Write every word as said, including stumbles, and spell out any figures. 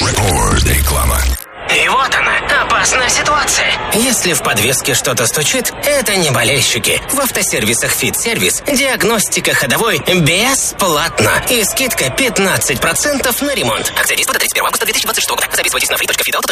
Реклама. И вот она, опасная ситуация. Если в подвеске что-то стучит, это не болельщики. В автосервисах «Фит-сервис» диагностика ходовой бесплатно. И скидка пятнадцать процентов на ремонт. Акция действует до тридцать первого августа две тысячи двадцать шестого года. Записывайтесь на free точка fit auto точка ru.